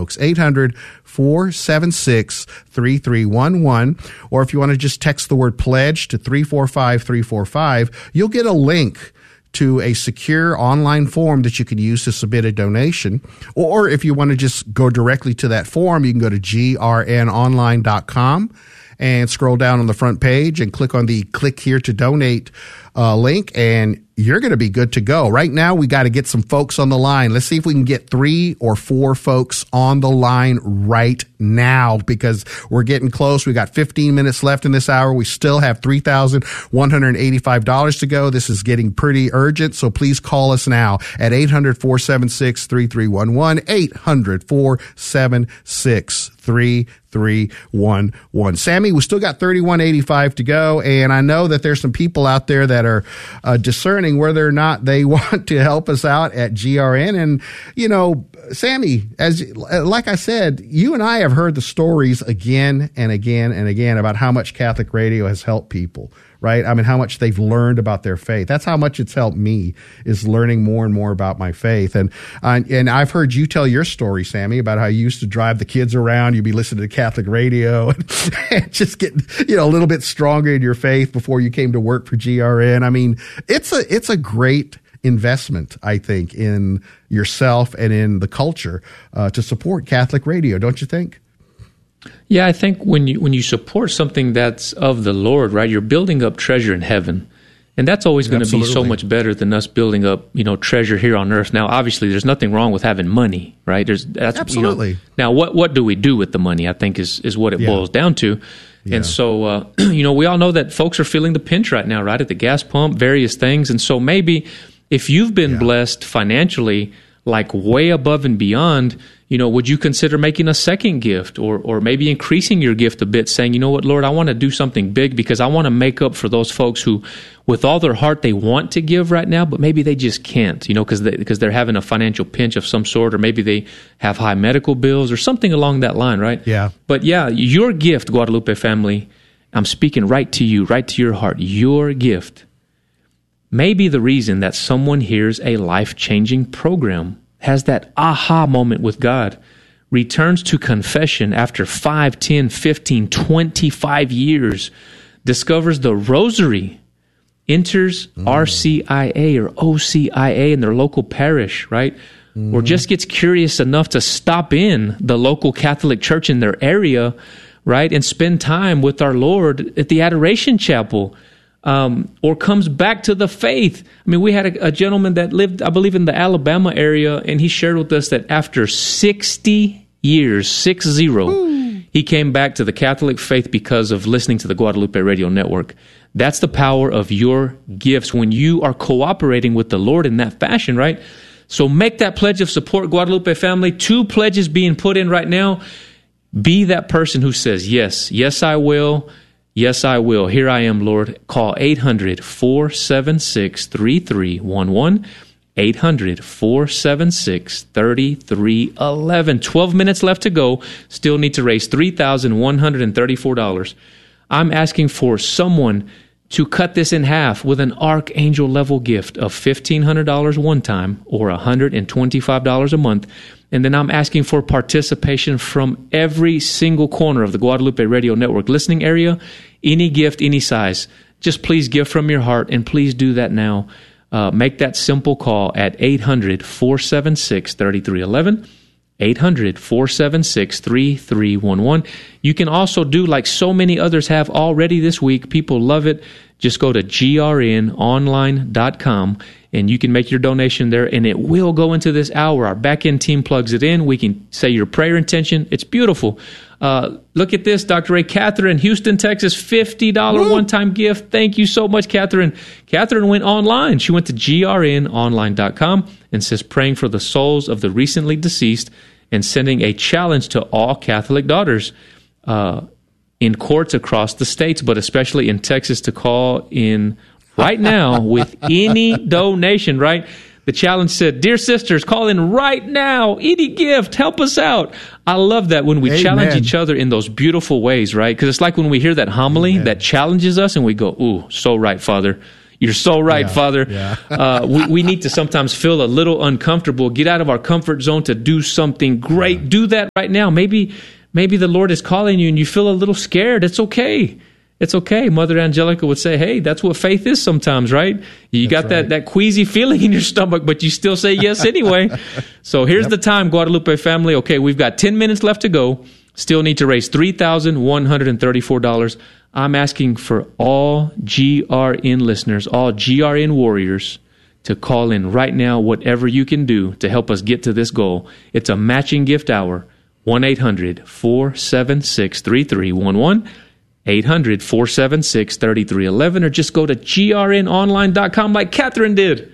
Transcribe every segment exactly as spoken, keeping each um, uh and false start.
folks. eight hundred, four seven six, three three one one. Or if you want to just text the word pledge to three four five, three four five, you'll get a link to a secure online form that you can use to submit a donation. Or if you want to just go directly to that form, you can go to G R N online dot com and scroll down on the front page and click on the click here to donate uh, link, and you're going to be good to go. Right now, we got to get some folks on the line. Let's see if we can get three or four folks on the line right now, because we're getting close. We got fifteen minutes left in this hour. We still have three thousand one hundred eighty-five dollars to go. This is getting pretty urgent, so please call us now at eight hundred, four seven six, three three one one, eight hundred, four seven six, three three one one. Sammy, we still got thirty-one eighty-five to go, and I know that there's some people out there that are uh, discerning whether or not they want to help us out at G R N. And, you know, Sammy, as like I said, you and I have heard the stories again and again and again about how much Catholic radio has helped people, right? I mean, how much they've learned about their faith. That's how much it's helped me, is learning more and more about my faith. And uh, and I've heard you tell your story, Sammy, about how you used to drive the kids around. You'd be listening to Catholic radio and, and just get, you know, a little bit stronger in your faith before you came to work for G R N. I mean, it's a it's a great investment, I think, in yourself and in the culture uh, to support Catholic radio, don't you think? Yeah, I think when you when you support something that's of the Lord, right, you're building up treasure in heaven. And that's always going to be so much better than us building up, you know, treasure here on earth. Now, obviously, there's nothing wrong with having money, right? There's that's Absolutely. You know, now, what what do we do with the money, I think, is, is what it yeah. boils down to. Yeah. And so, uh, you know, we all know that folks are feeling the pinch right now, right, at the gas pump, various things. And so maybe if you've been yeah. blessed financially, like way above and beyond, you know, would you consider making a second gift, or or maybe increasing your gift a bit, saying, you know what, Lord, I want to do something big because I want to make up for those folks who, with all their heart, they want to give right now, but maybe they just can't, you know, because they, because they're having a financial pinch of some sort, or maybe they have high medical bills or something along that line, right? Yeah. But yeah, your gift, Guadalupe family, I'm speaking right to you, right to your heart. Your gift may be the reason that someone hears a life-changing program, has that aha moment with God, returns to confession after five, ten, fifteen, twenty-five years, discovers the rosary, enters mm. R C I A or O C I A in their local parish, right? Mm. Or just gets curious enough to stop in the local Catholic church in their area, right? And spend time with our Lord at the Adoration Chapel. Um, or comes back to the faith. I mean, we had a, a gentleman that lived, I believe, in the Alabama area, and he shared with us that after sixty years, six zero, Ooh. he came back to the Catholic faith because of listening to the Guadalupe Radio Network. That's the power of your gifts when you are cooperating with the Lord in that fashion, right? So make that pledge of support, Guadalupe family. Two pledges being put in right now. Be that person who says, yes, yes, I will. Yes, I will. Here I am, Lord. Call eight hundred, four seven six, three three one one, eight hundred, four seven six, three three one one. twelve minutes left to go. Still need to raise three thousand one hundred thirty-four dollars. I'm asking for someone to cut this in half with an archangel level gift of fifteen hundred dollars one time or one hundred twenty-five dollars a month. And then I'm asking for participation from every single corner of the Guadalupe Radio Network listening area, any gift, any size. Just please give from your heart, and please do that now. Uh, make that simple call at eight hundred, four seven six, three three one one, eight hundred, four seven six, three three one one. You can also do like so many others have already this week. People love it. Just go to G R N online dot com, and you can make your donation there, and it will go into this hour. Our back-end team plugs it in. We can say your prayer intention. It's beautiful. Uh, look at this, Doctor Ray. Catherine, Houston, Texas, fifty dollars Woo! One-time gift. Thank you so much, Catherine. Catherine went online. She went to G R N online dot com and says, praying for the souls of the recently deceased and sending a challenge to all Catholic daughters uh, in courts across the states, but especially in Texas, to call in right now with any donation, right? The challenge said, dear sisters, call in right now. Any gift, help us out. I love that when we Amen. Challenge each other in those beautiful ways, right? Because it's like when we hear that homily Amen. That challenges us and we go, ooh, so right, Father. You're so right, Yeah, Father. yeah. uh, we, we need to sometimes feel a little uncomfortable, get out of our comfort zone to do something great. Yeah. Do that right now. Maybe, maybe the Lord is calling you and you feel a little scared. It's okay. It's okay. Mother Angelica would say, hey, that's what faith is sometimes, right? You that's got that, right. that queasy feeling in your stomach, but you still say yes anyway. So here's yep. the time, Guadalupe family. Okay, we've got ten minutes left to go. Still need to raise three thousand one hundred thirty-four dollars. I'm asking for all G R N listeners, all G R N warriors, to call in right now, whatever you can do to help us get to this goal. It's a matching gift hour. one eight hundred four seven six three three one one. eight hundred four seven six three three one one, or just go to G R N online dot com like Catherine did.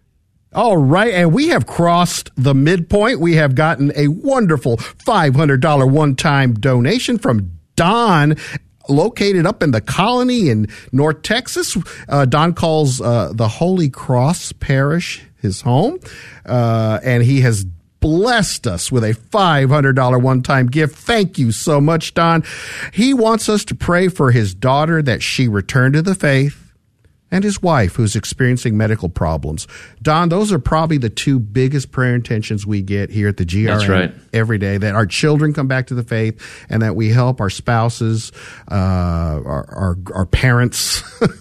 All right, and we have crossed the midpoint. We have gotten a wonderful five hundred dollars one-time donation from Don, located up in the Colony in North Texas. Uh, Don calls uh, the Holy Cross Parish his home, uh, and he has blessed us with a five hundred dollars one-time gift. Thank you so much, Don. He wants us to pray for his daughter that she return to the faith, and his wife who's experiencing medical problems. Don, those are probably the two biggest prayer intentions we get here at the G R N. That's right. Every day, that our children come back to the faith and that we help our spouses, uh, our, our, our parents,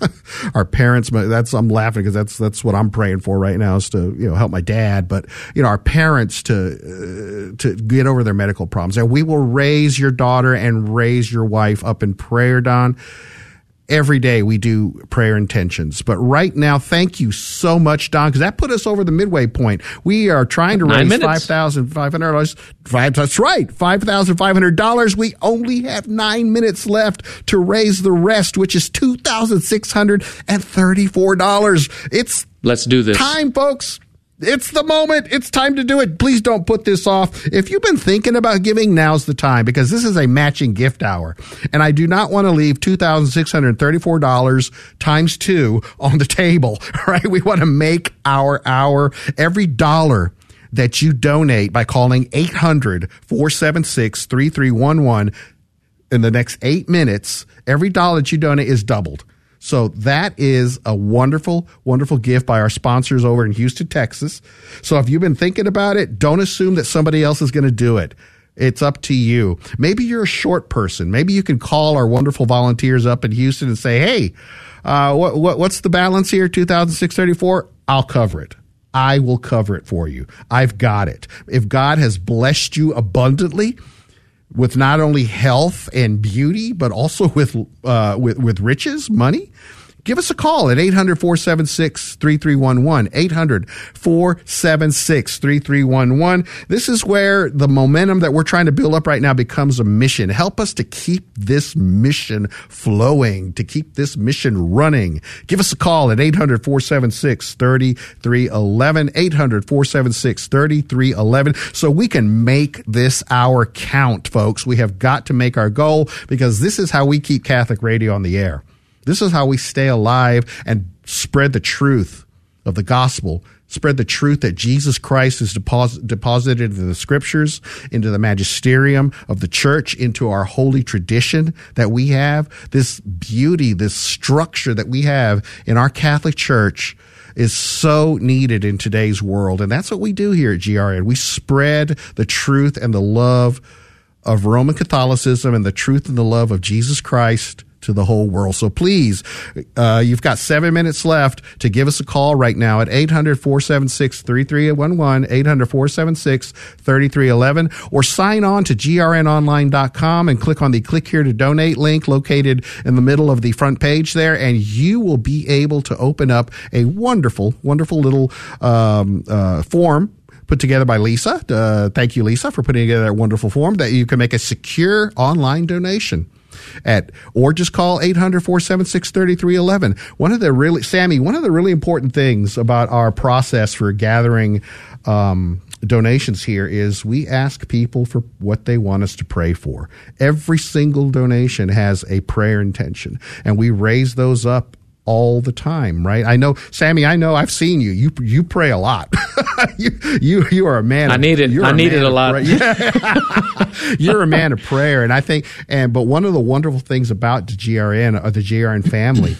our parents. That's, I'm laughing because that's, that's what I'm praying for right now, is to, you know, help my dad, but, you know, our parents to, uh, to get over their medical problems. And we will raise your daughter and raise your wife up in prayer, Don. Every day we do prayer intentions. But right now, thank you so much, Don, because that put us over the midway point. We are trying to Nine raise minutes. five thousand five hundred dollars. Five, that's right, five thousand five hundred dollars. We only have nine minutes left to raise the rest, which is two thousand six hundred thirty-four dollars. It's Let's do this. Time, folks. It's the moment. It's time to do it. Please don't put this off. If you've been thinking about giving, now's the time, because this is a matching gift hour. And I do not want to leave two thousand six hundred thirty-four dollars times two on the table, right? We want to make our hour. Every dollar that you donate by calling eight hundred four seven six three three one one in the next eight minutes, every dollar that you donate is doubled. So that is a wonderful, wonderful gift by our sponsors over in Houston, Texas. So if you've been thinking about it, don't assume that somebody else is going to do it. It's up to you. Maybe you're a short person. Maybe you can call our wonderful volunteers up in Houston and say, hey, uh, what, what, what's the balance here? two thousand six hundred thirty-four? I'll cover it. I will cover it for you. I've got it. If God has blessed you abundantly with not only health and beauty, but also with uh, with, with riches, money, give us a call at eight hundred four seven six three three one one, eight hundred four seven six three three one one. This is where the momentum that we're trying to build up right now becomes a mission. Help us to keep this mission flowing, to keep this mission running. Give us a call at eight hundred four seven six three three one one, eight hundred four seven six three three one one, so we can make this hour count, folks. We have got to make our goal, because this is how we keep Catholic radio on the air. This is how we stay alive and spread the truth of the gospel, spread the truth that Jesus Christ is deposit, deposited into the scriptures, into the magisterium of the church, into our holy tradition that we have. This beauty, this structure that we have in our Catholic Church is so needed in today's world. And that's what we do here at G R N. We spread the truth and the love of Roman Catholicism and the truth and the love of Jesus Christ to the whole world. So please, uh, you've got seven minutes left to give us a call right now at eight hundred four seven six three three one one, eight hundred four seven six three three one one, or sign on to G R N online dot com and click on the Click Here to Donate link located in the middle of the front page there, and you will be able to open up a wonderful, wonderful little um, uh, form put together by Lisa. Uh, thank you, Lisa, for putting together that wonderful form that you can make a secure online donation at, or just call eight hundred four seven six three three one one. One of the really, Sammy, one of the really important things about our process for gathering um, donations here is we ask people for what they want us to pray for. Every single donation has a prayer intention, and we raise those up all the time, right? I know, Sammy, I know I've seen you. You you pray a lot. you, you you are a man. I need it. I need it a lot. You're a man of prayer. And I think, and but one of the wonderful things about the G R N or the G R N family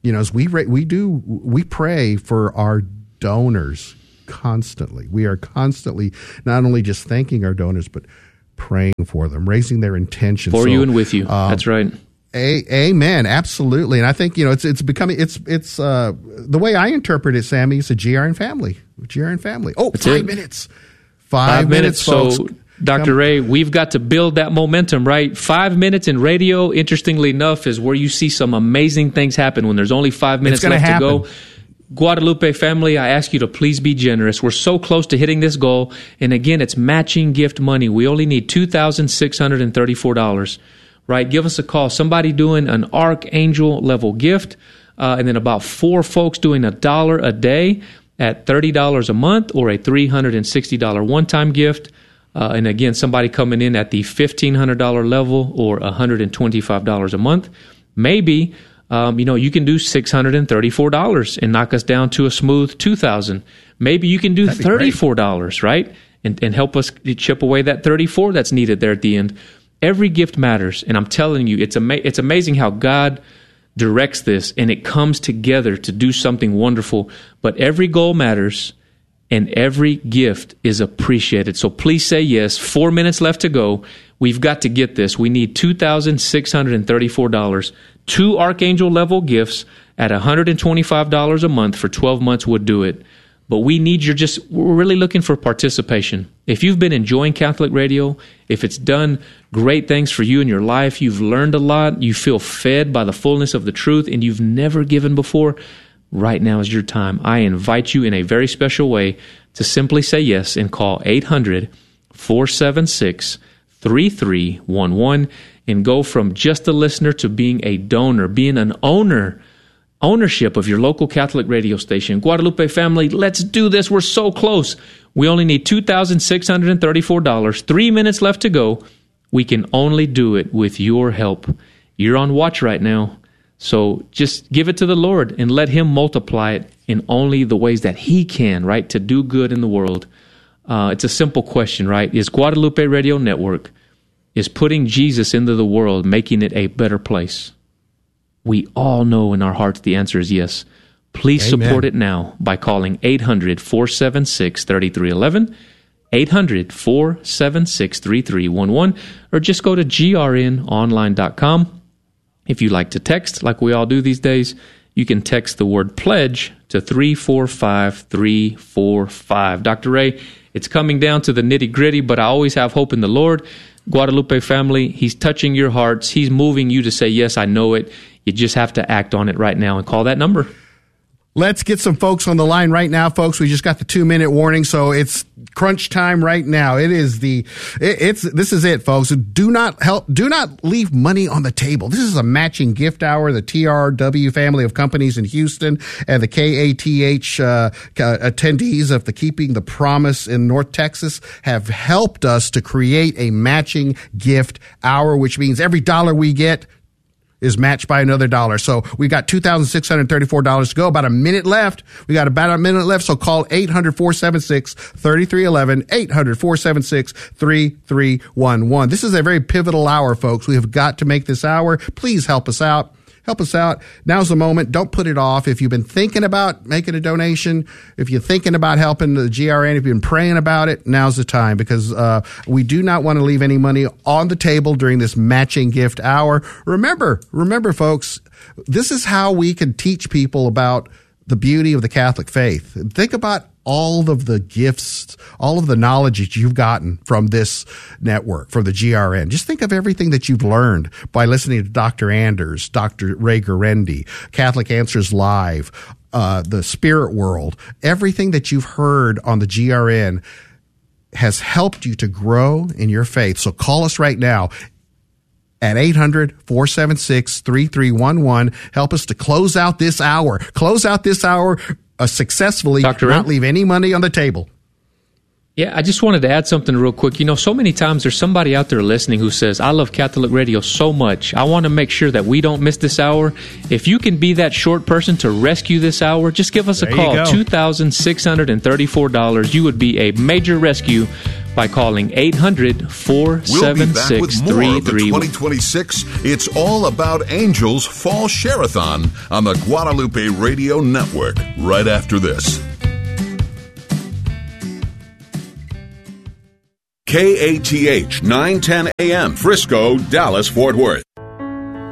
you know, as we we do, we pray for our donors constantly. We are constantly not only just thanking our donors, but praying for them, raising their intention for so, you and with you. Um, That's right. A, amen. Absolutely. And I think, you know, it's it's becoming, it's, it's uh, the way I interpret it, Sammy, it's a G R N family. G R N family. Oh, That's five it. minutes. Five, Five minutes, minutes. folks. So, Doctor Come. Ray, we've got to build that momentum, right? Five minutes in radio, interestingly enough, is where you see some amazing things happen when there's only five minutes left happen. to go. Guadalupe family, I ask you to please be generous. We're so close to hitting this goal. And again, it's matching gift money. We only need two thousand six hundred thirty-four dollars. Right, give us a call. Somebody doing an archangel level gift, uh, and then about four folks doing a dollar a day at thirty dollars a month, or a three hundred sixty dollars one-time gift. Uh, and again, somebody coming in at the fifteen hundred dollars level, or one hundred twenty-five dollars a month. Maybe, um, you know, you can do six hundred thirty-four dollars and knock us down to a smooth two thousand dollars. Maybe you can do thirty-four dollars, right? And, and help us chip away that thirty-four that's needed there at the end. Every gift matters, and I'm telling you, it's ama- it's amazing how God directs this, and it comes together to do something wonderful. But every goal matters, and every gift is appreciated. So please say yes. Four minutes left to go. We've got to get this. We need two thousand six hundred thirty-four dollars. Two archangel-level gifts at one hundred twenty-five dollars a month for twelve months would do it. But we need your just, we're really looking for participation. If you've been enjoying Catholic radio, if it's done great things for you in your life, you've learned a lot, you feel fed by the fullness of the truth, and you've never given before, right now is your time. I invite you in a very special way to simply say yes and call eight hundred, four seven six, three three one one and go from just a listener to being a donor, being an owner ownership of your local Catholic radio station. Guadalupe family, let's do this. We're so close. We only need two thousand six hundred thirty-four dollars. Three minutes left to go. We can only do it with your help. You're on watch right now. So just give it to the Lord and let Him multiply it in only the ways that He can, right, to do good in the world. Uh, it's a simple question, right? Is Guadalupe Radio Network, is putting Jesus into the world, making it a better place? We all know in our hearts the answer is yes. Please Amen. Support it now by calling eight hundred, four seven six, three three one one, eight hundred, four seven six, three three one one, or just go to G R N online dot com. If you like to text, like we all do these days, you can text the word pledge to three four five, three four five. Doctor Ray, it's coming down to the nitty-gritty, but I always have hope in the Lord. Guadalupe family, He's touching your hearts. He's moving you to say, yes, I know it. You just have to act on it right now and call that number. Let's get some folks on the line right now, folks. We just got the two minute warning, so it's crunch time right now. It is the, it, it's, this is it, folks. Do not help, do not leave money on the table. This is a matching gift hour. The T R W family of companies in Houston and the K A T H uh, attendees of the Keeping the Promise in North Texas have helped us to create a matching gift hour, which means every dollar we get is matched by another dollar. So we got two thousand six hundred thirty-four dollars to go. About a minute left. We got about a minute left. So call eight hundred, four seven six, three three one one, eight hundred, four seven six, three three one one. This is a very pivotal hour, folks. We have got to make this hour. Please help us out. Help us out. Now's the moment. Don't put it off. If you've been thinking about making a donation, if you're thinking about helping the G R N, if you've been praying about it, now's the time, because uh, we do not want to leave any money on the table during this matching gift hour. Remember, remember, folks, this is how we can teach people about the beauty of the Catholic faith. Think about all of the gifts, all of the knowledge that you've gotten from this network, from the G R N. Just think of everything that you've learned by listening to Doctor Anders, Doctor Ray Guarendi, Catholic Answers Live, uh, the Spirit World. Everything that you've heard on the G R N has helped you to grow in your faith. So call us right now at eight hundred, four seven six, three three one one. Help us to close out this hour. Close out this hour uh, successfully. Doctor Not Ray? leave any money on the table. Yeah, I just wanted to add something real quick. You know, so many times there's somebody out there listening who says, I love Catholic radio so much. I want to make sure that we don't miss this hour. If you can be that short person to rescue this hour, just give us a There you call. go. two thousand six hundred thirty-four dollars. You would be a major rescue by calling eight hundred, four seven six, We'll be back with more three of the three one. twenty twenty-six It's All About Angels Fall Share-a-thon on the Guadalupe Radio Network right after this. K A T H nine ten A M, Frisco, Dallas, Fort Worth.